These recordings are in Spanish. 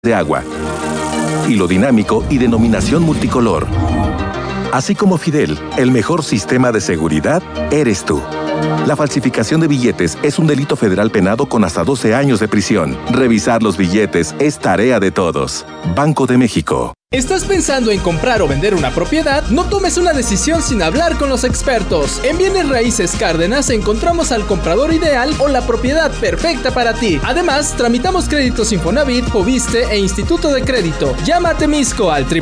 de agua, hilo dinámico y denominación multicolor. Así como Fidel, el mejor sistema de seguridad eres tú. La falsificación de billetes es un delito federal penado con hasta 12 años de prisión. Revisar los billetes es tarea de todos. Banco de México. ¿Estás pensando en comprar o vender una propiedad? No tomes una decisión sin hablar con los expertos. En Bienes Raíces Cárdenas encontramos al comprador ideal o la propiedad perfecta para ti. Además, tramitamos créditos Infonavit, Foviste e Instituto de Crédito. Llama a Temisco al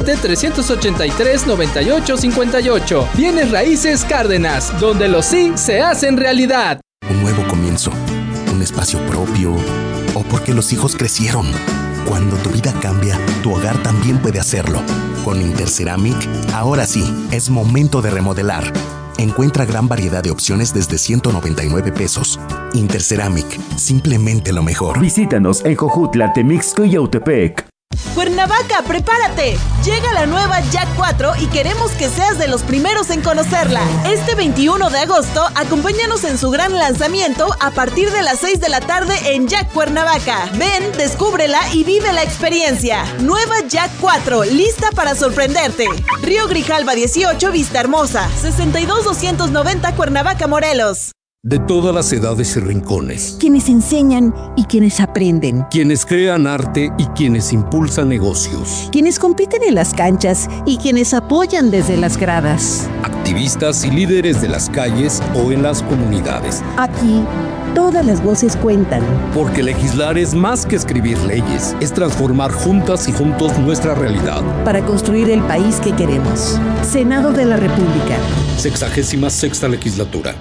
777-383-9858. Bienes Raíces Cárdenas, donde los sí se hacen realidad. Un nuevo comienzo, un espacio propio, o porque los hijos crecieron. Cuando tu vida cambia, tu hogar también puede hacerlo. Con Interceramic, ahora sí, es momento de remodelar. Encuentra gran variedad de opciones desde 199 pesos. Interceramic, simplemente lo mejor. Visítanos en Jojutla, Temixco y Yautepec. Cuernavaca, prepárate. Llega la nueva Jack 4 y queremos que seas de los primeros en conocerla. Este 21 de agosto, acompáñanos en su gran lanzamiento a partir de las 6 de la tarde en Jack Cuernavaca. Ven, descúbrela y vive la experiencia. Nueva Jack 4, lista para sorprenderte. Río Grijalva 18, Vista Hermosa, 62290 Cuernavaca, Morelos. De todas las edades y rincones. Quienes enseñan y quienes aprenden. Quienes crean arte y quienes impulsan negocios. Quienes compiten en las canchas y quienes apoyan desde las gradas. Activistas y líderes de las calles o en las comunidades. Aquí, todas las voces cuentan. Porque legislar es más que escribir leyes. Es transformar juntas y juntos nuestra realidad. Para construir el país que queremos. Senado de la República. 66ª legislatura.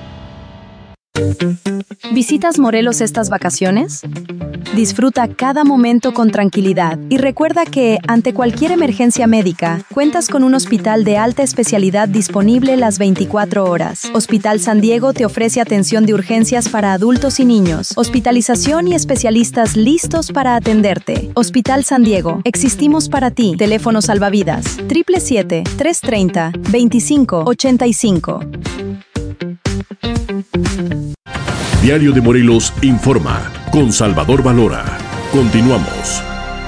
¿Visitas Morelos estas vacaciones? Disfruta cada momento con tranquilidad y recuerda que, ante cualquier emergencia médica, cuentas con un hospital de alta especialidad disponible las 24 horas. Hospital San Diego te ofrece atención de urgencias para adultos y niños, hospitalización y especialistas listos para atenderte. Hospital San Diego, existimos para ti. Teléfono salvavidas 777-330-2585. Diario de Morelos informa con Salvador Valora. Continuamos.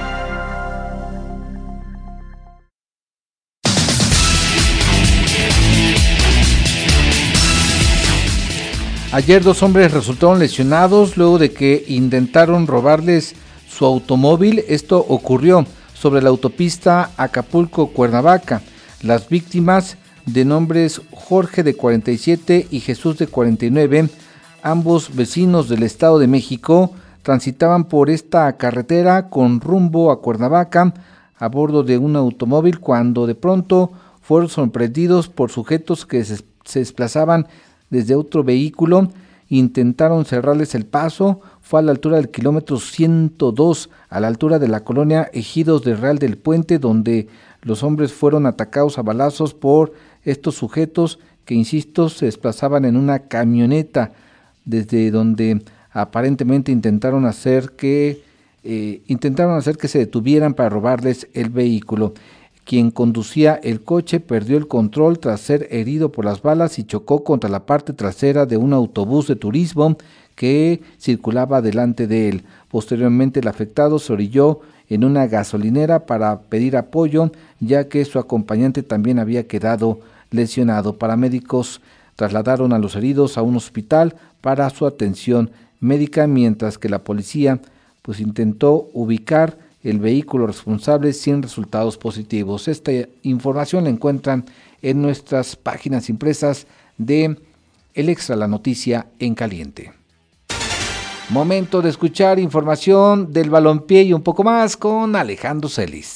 Ayer 2 hombres resultaron lesionados luego de que intentaron robarles su automóvil. Esto ocurrió sobre la autopista Acapulco-Cuernavaca. Las víctimas, de nombres Jorge de 47 y Jesús de 49, ambos vecinos del Estado de México, transitaban por esta carretera con rumbo a Cuernavaca a bordo de un automóvil cuando de pronto fueron sorprendidos por sujetos que se desplazaban desde otro vehículo. Intentaron cerrarles el paso. Fue a la altura del kilómetro 102, a la altura de la colonia Ejidos de Real del Puente, donde los hombres fueron atacados a balazos por estos sujetos que, insisto, se desplazaban en una camioneta, desde donde aparentemente intentaron hacer que se detuvieran para robarles el vehículo. Quien conducía el coche perdió el control tras ser herido por las balas y chocó contra la parte trasera de un autobús de turismo que circulaba delante de él. Posteriormente, el afectado se orilló en una gasolinera para pedir apoyo, ya que su acompañante también había quedado lesionado. Paramédicos trasladaron a los heridos a un hospital para su atención médica, mientras que la policía intentó ubicar el vehículo responsable sin resultados positivos. Esta información la encuentran en nuestras páginas impresas de El Extra, la noticia en caliente. Momento de escuchar información del balompié y un poco más con Alejandro Celis.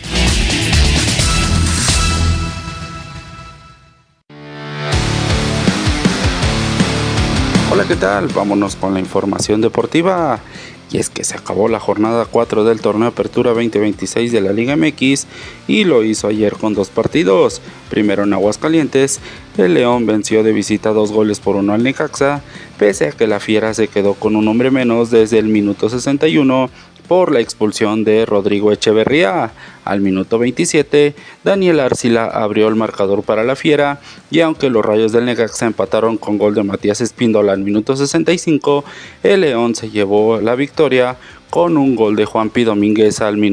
Hola, ¿qué tal? Vámonos con la información deportiva. Y es que se acabó la jornada 4 del torneo Apertura 2026 de la Liga MX y lo hizo ayer con 2 partidos. Primero en Aguascalientes, el León venció de visita 2-1 al Necaxa, pese a que la Fiera se quedó con un hombre menos desde el minuto 61 por la expulsión de Rodrigo Echeverría. Al minuto 27, Daniel Arcila abrió el marcador para la Fiera y aunque los Rayos del Necaxa empataron con gol de Matías Espíndola al minuto 65, el León se llevó la victoria con un gol de Juanpi Domínguez al minuto